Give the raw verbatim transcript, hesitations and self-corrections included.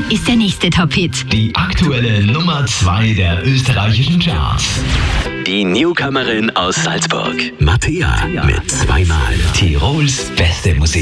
ist der nächste Top-Hit. Die aktuelle Nummer zwei der österreichischen Charts. Die Newcomerin aus Salzburg. Mattea mit zweimal Tirols beste Musik.